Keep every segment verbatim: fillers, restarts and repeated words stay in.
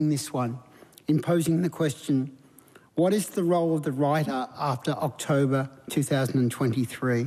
this one, in posing the question, what is the role of the writer after October two thousand twenty-three?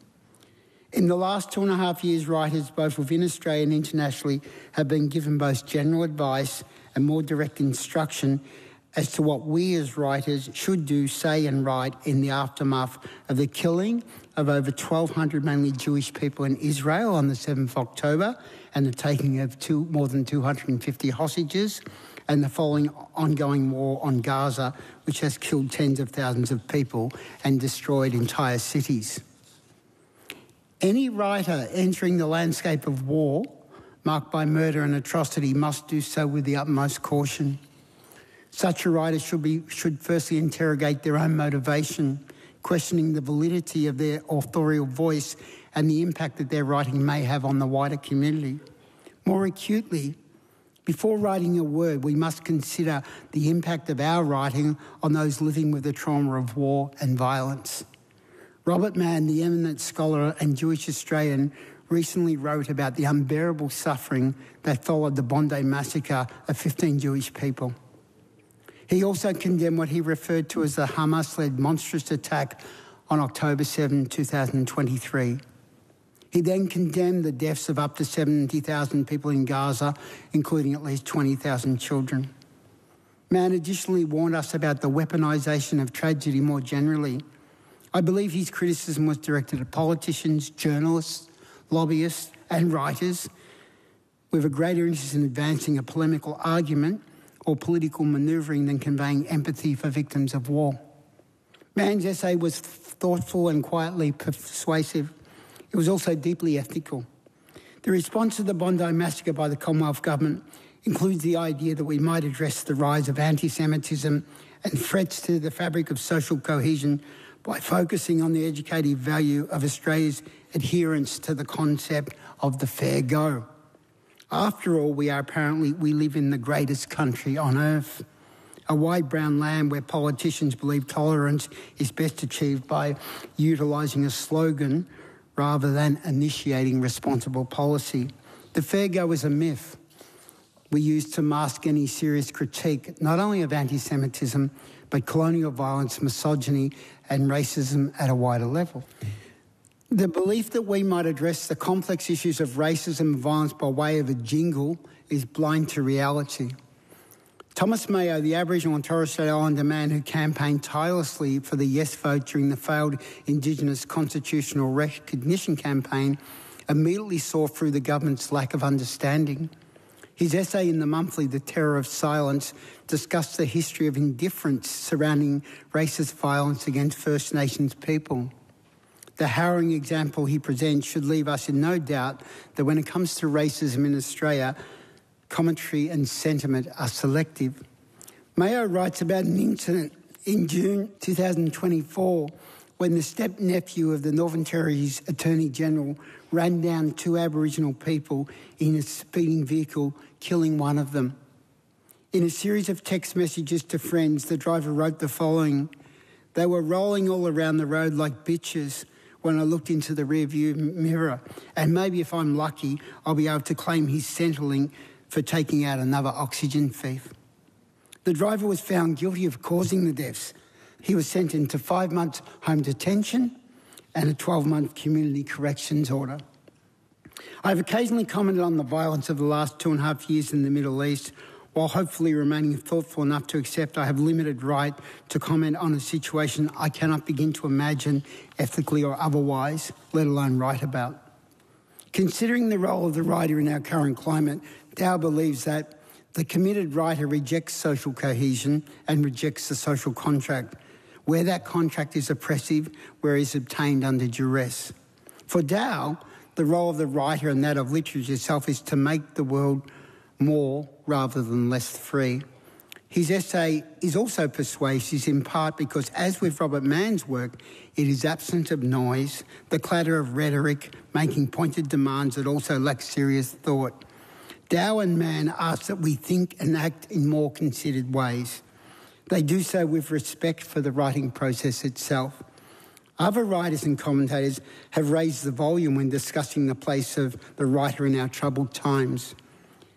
In the last two and a half years, writers, both within Australia and internationally, have been given both general advice and more direct instruction as to what we as writers should do, say and write in the aftermath of the killing of over twelve hundred mainly Jewish people in Israel on the seventh of October and the taking of two, more than two hundred fifty hostages and the following ongoing war on Gaza, which has killed tens of thousands of people and destroyed entire cities. Any writer entering the landscape of war marked by murder and atrocity must do so with the utmost caution. Such a writer should, be, should firstly interrogate their own motivation, questioning the validity of their authorial voice and the impact that their writing may have on the wider community. More acutely, before writing a word, we must consider the impact of our writing on those living with the trauma of war and violence. Robert Mann, the eminent scholar and Jewish Australian, recently wrote about the unbearable suffering that followed the Bondi massacre of fifteen Jewish people. He also condemned what he referred to as the Hamas-led monstrous attack on October seventh, two thousand twenty-three. He then condemned the deaths of up to seventy thousand people in Gaza, including at least twenty thousand children. Mann additionally warned us about the weaponisation of tragedy more generally. I believe his criticism was directed at politicians, journalists, lobbyists and writers with a greater interest in advancing a polemical argument or political manoeuvring than conveying empathy for victims of war. Mann's essay was thoughtful and quietly persuasive. It was also deeply ethical. The response to the Bondi massacre by the Commonwealth Government includes the idea that we might address the rise of anti-Semitism and threats to the fabric of social cohesion by focusing on the educative value of Australia's adherence to the concept of the fair go. After all, we are apparently, we live in the greatest country on earth, a wide brown land where politicians believe tolerance is best achieved by utilising a slogan rather than initiating responsible policy. The fair go is a myth we use to mask any serious critique, not only of anti-Semitism, but colonial violence, misogyny and racism at a wider level. The belief that we might address the complex issues of racism and violence by way of a jingle is blind to reality. Thomas Mayo, the Aboriginal and Torres Strait Islander man who campaigned tirelessly for the yes vote during the failed Indigenous constitutional recognition campaign, immediately saw through the government's lack of understanding. His essay in the monthly, The Terror of Silence, discussed the history of indifference surrounding racist violence against First Nations people. The harrowing example he presents should leave us in no doubt that when it comes to racism in Australia, commentary and sentiment are selective. Mayo writes about an incident in June two thousand twenty-four when the step-nephew of the Northern Territory's Attorney General ran down two Aboriginal people in a speeding vehicle, killing one of them. In a series of text messages to friends, the driver wrote the following: "They were rolling all around the road like bitches when I looked into the rearview mirror, and maybe if I'm lucky, I'll be able to claim his Centrelink for taking out another oxygen thief." The driver was found guilty of causing the deaths. He was sentenced to five months home detention and a twelve-month community corrections order. I've occasionally commented on the violence of the last two and a half years in the Middle East, while hopefully remaining thoughtful enough to accept I have limited right to comment on a situation I cannot begin to imagine, ethically or otherwise, let alone write about. Considering the role of the writer in our current climate, Dow believes that the committed writer rejects social cohesion and rejects the social contract, where that contract is oppressive, where it is obtained under duress. For Dow, the role of the writer and that of literature itself is to make the world more rather than less free. His essay is also persuasive in part because, as with Robert Mann's work, it is absent of noise, the clatter of rhetoric, making pointed demands that also lack serious thought. Dow and Mann ask that we think and act in more considered ways. They do so with respect for the writing process itself. Other writers and commentators have raised the volume when discussing the place of the writer in our troubled times.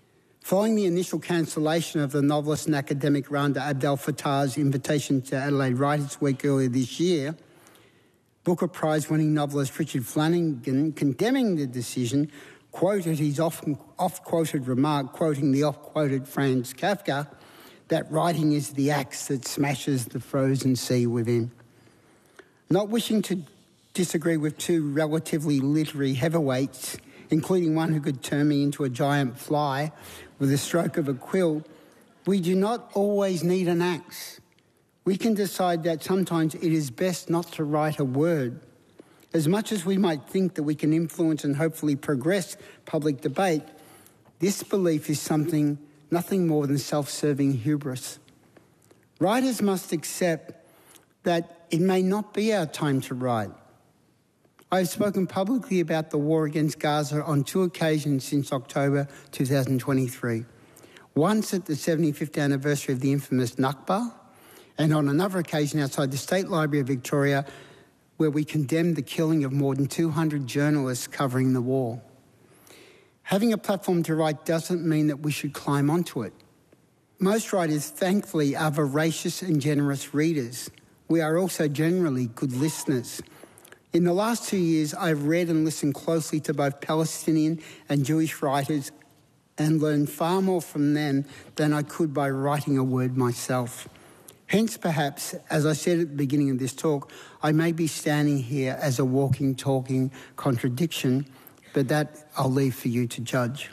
Following the initial cancellation of the novelist and academic Randa Abdel Fattah's invitation to Adelaide Writers' Week earlier this year, Booker Prize-winning novelist Richard Flanagan, condemning the decision, quoted his often oft-quoted remark, quoting the oft-quoted Franz Kafka, that writing is the axe that smashes the frozen sea within. Not wishing to disagree with two relatively literary heavyweights, including one who could turn me into a giant fly with a stroke of a quill, we do not always need an axe. We can decide that sometimes it is best not to write a word. As much as we might think that we can influence and hopefully progress public debate, this belief is something nothing more than self-serving hubris. Writers must accept that it may not be our time to write. I have spoken publicly about the war against Gaza on two occasions since October two thousand twenty-three. Once at the seventy-fifth anniversary of the infamous Nakba, and on another occasion outside the State Library of Victoria, where we condemned the killing of more than two hundred journalists covering the war. Having a platform to write doesn't mean that we should climb onto it. Most writers, thankfully, are voracious and generous readers. We are also generally good listeners. In the last two years, I've read and listened closely to both Palestinian and Jewish writers and learned far more from them than I could by writing a word myself. Hence, perhaps, as I said at the beginning of this talk, I may be standing here as a walking, talking contradiction, but that I'll leave for you to judge.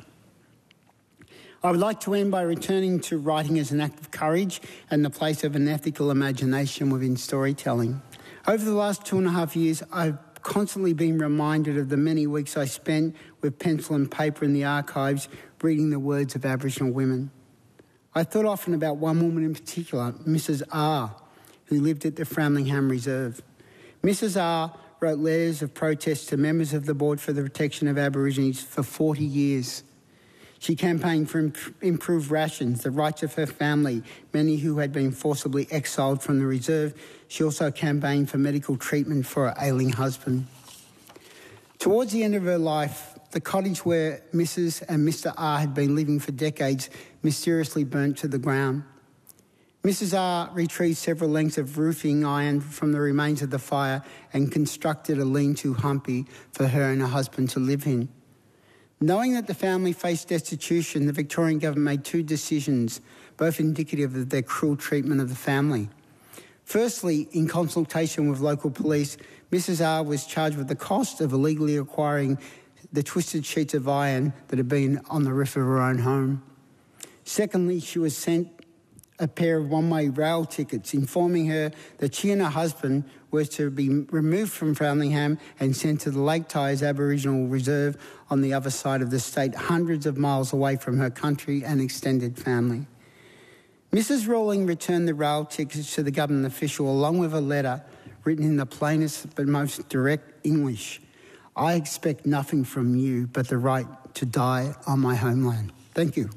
I would like to end by returning to writing as an act of courage and the place of an ethical imagination within storytelling. Over the last two and a half years, I've constantly been reminded of the many weeks I spent with pencil and paper in the archives reading the words of Aboriginal women. I thought often about one woman in particular, Missus R, who lived at the Framlingham Reserve. Missus R wrote letters of protest to members of the Board for the Protection of Aborigines for forty years. She campaigned for imp- improved rations, the rights of her family, many who had been forcibly exiled from the reserve. She also campaigned for medical treatment for her ailing husband. Towards the end of her life, the cottage where Missus and Mister R had been living for decades mysteriously burnt to the ground. Missus R retrieved several lengths of roofing iron from the remains of the fire and constructed a lean-to humpy for her and her husband to live in. Knowing that the family faced destitution, the Victorian government made two decisions, both indicative of their cruel treatment of the family. Firstly, in consultation with local police, Missus R was charged with the cost of illegally acquiring the twisted sheets of iron that had been on the roof of her own home. Secondly, she was sent a pair of one-way rail tickets informing her that she and her husband were to be removed from Framlingham and sent to the Lake Tyers Aboriginal Reserve on the other side of the state, hundreds of miles away from her country and extended family. Missus Rawling returned the rail tickets to the government official along with a letter written in the plainest but most direct English. I expect nothing from you but the right to die on my homeland. Thank you.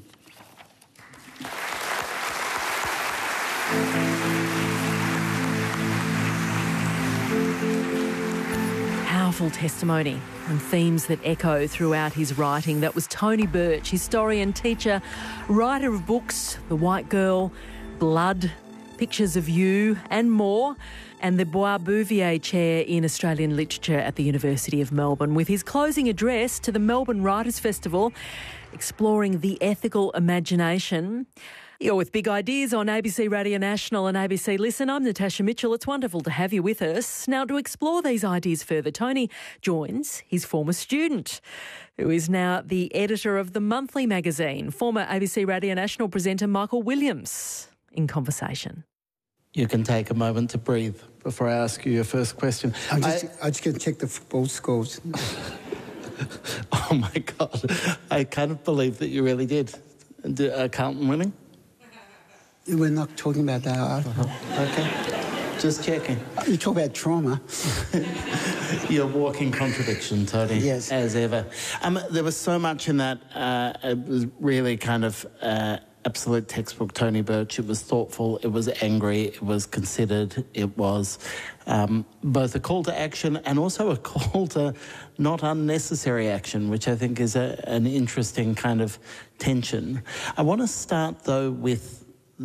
Powerful testimony and themes that echo throughout his writing. That was Tony Birch, historian, teacher, writer of books, The White Girl, Blood, Pictures of You and more, and the Bois Bouvier Chair in Australian Literature at the University of Melbourne, with his closing address to the Melbourne Writers' Festival, exploring the ethical imagination. You're with Big Ideas on A B C Radio National and A B C Listen. I'm Natasha Mitchell. It's wonderful to have you with us. Now, to explore these ideas further, Tony joins his former student, who is now the editor of The Monthly magazine, former A B C Radio National presenter Michael Williams, in conversation. You can take a moment to breathe before I ask you your first question. I'm just, I, I'm just going to check the football scores. Oh, my God. I can't believe that you really did. did uh, Carlton winning? We're not talking about that. Uh-huh. Okay. Just checking. You talk about trauma. You're a walking contradiction, Tony. Yes. As ever. Um, there was so much in that. Uh, it was really kind of uh, absolute textbook Tony Birch. It was thoughtful, it was angry, it was considered, it was um, both a call to action and also a call to not unnecessary action, which I think is a, an interesting kind of tension. I want to start, though, with